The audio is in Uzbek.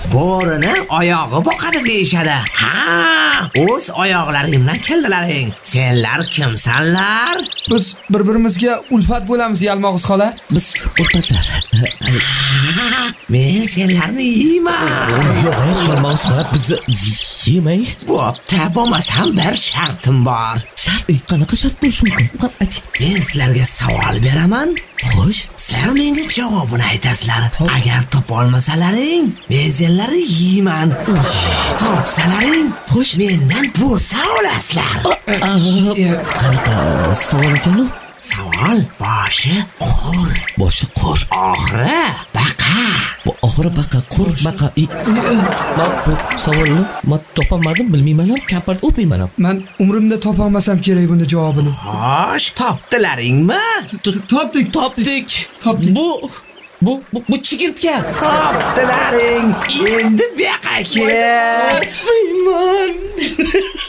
bo'rini oyog'i boqadi deyishadi. Ha, o'z oyoqlaring bilan keldilaring. Senlar kimsanlar? Biz bir-birimizga ulfat bo'lamiz, Yalmog'iz xola. Biz ulfatlar. Men senlarni yeyman. Yo'q, Yalmog'iz xola, bizni yemang. Bo'pti, bo'lmasam bir shartim bor. Shart? Qanaqa shart bo'lishi mumkin? Ayting. Men sizlarga savol beraman. Xo'sh. Sizlar menga javobini aytasizlar. Agar topa olmasalaring, men senlarni yeyman. Topsalaring, xo'sh, mendan bo'sa olasizlar. Qanaqa savol ekan u? Savol boshi qur. Boshi qur. Oxiri baqa. Bu oxiri baqa, qur, baqa. Men bu savolni topolmadim, bilmayman ham, kapart o'pmayman ham. Men umrimda topolmasam kerak buni javobini. Xo'sh, topdilaringmi? Topdik. Bu chigirtka. Topdilaring. Endi baqa kel. O'pmayman.